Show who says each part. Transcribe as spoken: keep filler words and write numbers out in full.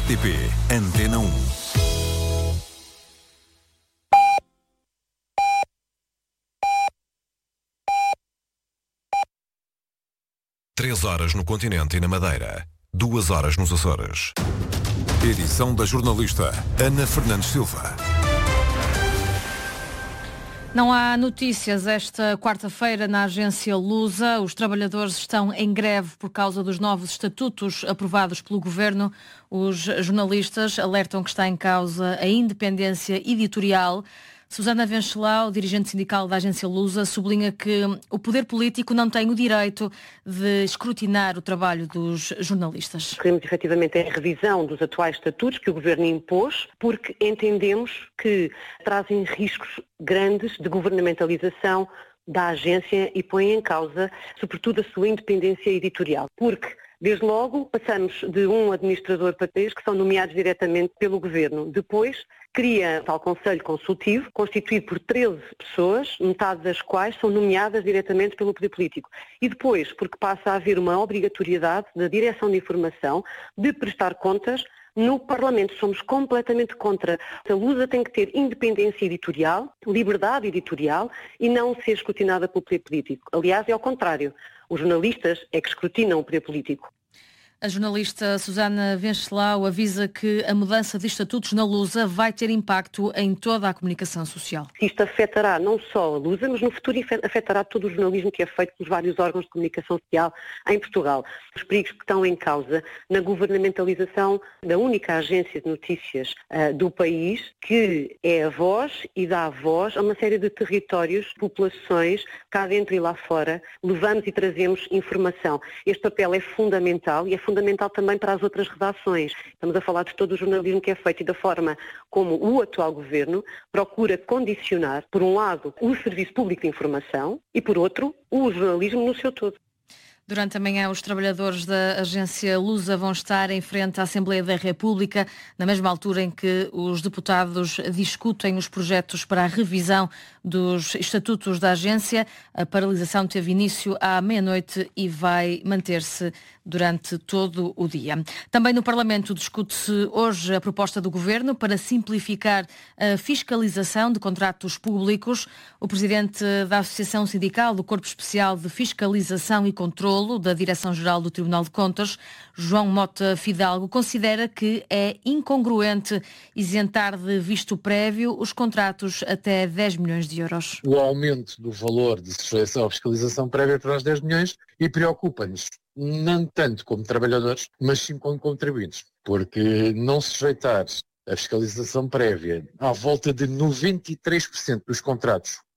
Speaker 1: T P Antena um. Três horas no continente e na Madeira. Duas horas nos Açores. Edição da jornalista Ana Fernandes Silva.
Speaker 2: Não há notícias esta quarta-feira na agência Lusa. Os trabalhadores estão em greve por causa dos novos estatutos aprovados pelo Governo. Os jornalistas alertam que está em causa a independência editorial. Susana Vencelau, dirigente sindical da agência Lusa, sublinha que o poder político não tem o direito de escrutinar o trabalho dos jornalistas.
Speaker 3: Queremos efetivamente a revisão dos atuais estatutos que o Governo impôs, porque entendemos que trazem riscos grandes de governamentalização da agência e põem em causa, sobretudo, a sua independência editorial. Porque desde logo, passamos de um administrador para três que são nomeados diretamente pelo Governo. Depois, cria tal Conselho Consultivo, constituído por treze pessoas, metade das quais são nomeadas diretamente pelo poder político. E depois, porque passa a haver uma obrigatoriedade da direção de informação de prestar contas no Parlamento. Somos completamente contra. A Lusa tem que ter independência editorial, liberdade editorial e não ser escrutinada pelo poder político. Aliás, é ao contrário. Os jornalistas é que escrutinam o poder político.
Speaker 2: A jornalista Susana Vencelau avisa que a mudança de estatutos na Lusa vai ter impacto em toda a comunicação social.
Speaker 3: Isto afetará não só a Lusa, mas no futuro afetará todo o jornalismo que é feito pelos vários órgãos de comunicação social em Portugal. Os perigos que estão em causa na governamentalização da única agência de notícias uh, do país, que é a voz e dá voz a uma série de territórios, populações, cá dentro e lá fora, levamos e trazemos informação. Este papel é fundamental e é fundamental também para as outras redações. Estamos a falar de todo o jornalismo que é feito e da forma como o atual Governo procura condicionar, por um lado, o Serviço Público de Informação e, por outro, o jornalismo no seu todo.
Speaker 2: Durante a manhã, os trabalhadores da agência Lusa vão estar em frente à Assembleia da República, na mesma altura em que os deputados discutem os projetos para a revisão dos estatutos da agência. A paralisação teve início à meia-noite e vai manter-se durante todo o dia. Também no Parlamento discute-se hoje a proposta do Governo para simplificar a fiscalização de contratos públicos. O presidente da Associação Sindical do Corpo Especial de Fiscalização e Controlo da Direção-Geral do Tribunal de Contas, João Mota Fidalgo, considera que é incongruente isentar de visto prévio os contratos até dez milhões de euros.
Speaker 4: O aumento do valor de sujeição à fiscalização prévia para os dez milhões e preocupa-nos não tanto como trabalhadores, mas sim como contribuintes, porque não sujeitar a fiscalização prévia à volta de noventa e três por cento dos contratos